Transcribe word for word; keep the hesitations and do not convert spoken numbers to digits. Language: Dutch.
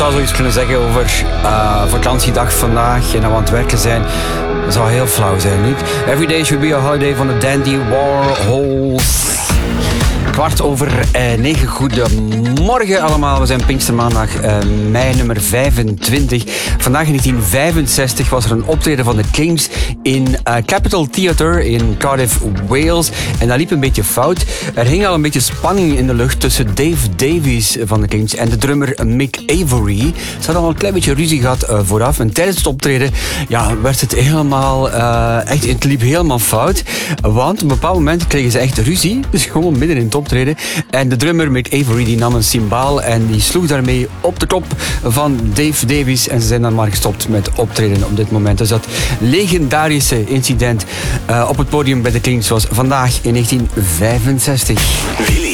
zou zoiets kunnen zeggen over uh, vakantiedag vandaag en dat we aan het werken zijn. Dat zou heel flauw zijn, niet? Every day should be a holiday van de Dandy Warhols. Kwart over eh, negen. Goedemorgen allemaal. We zijn Pinkstermaandag, eh, mei nummer vijfentwintig. Vandaag in negentien vijfenzestig was er een optreden van de Kings in uh, Capitol Theatre in Cardiff, Wales. En dat liep een beetje fout. Er hing al een beetje spanning in de lucht tussen Dave Davies van de Kings en de drummer Mick Avory. Ze hadden al een klein beetje ruzie gehad uh, vooraf. En tijdens het optreden ja, werd het helemaal... Uh, echt, het liep helemaal fout. Want op een bepaald moment kregen ze echt ruzie. Dus gewoon midden in het optreden. En de drummer Mick Avory die nam een cymbaal en die sloeg daarmee op de kop van Dave Davies. En ze zijn dan maar gestopt met optreden op dit moment. Dus dat legendarische incident uh, op het podium bij de Kings was vandaag in negentien vijfenzestig. Willy.